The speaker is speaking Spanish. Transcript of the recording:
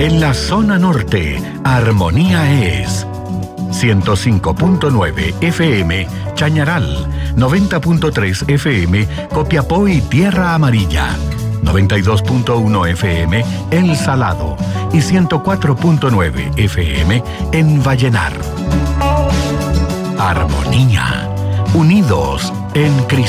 En la zona norte, Armonía es 105.9 FM Chañaral, 90.3 FM Copiapó y Tierra Amarilla, 92.1 FM El Salado y 104.9 FM en Vallenar. Armonía, unidos en Cristo.